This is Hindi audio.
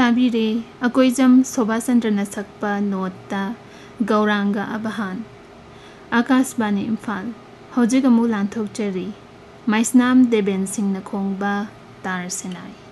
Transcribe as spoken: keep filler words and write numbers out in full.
ताबीरे अकोइजम शोभाचंद्रन सक्पा नोटता गौरांगा अबहान आकाशवाणी इम्फाल हौजिक अमु लांथौचरी माइसनाम देबेन सिंह खोंबा तार सेनाई।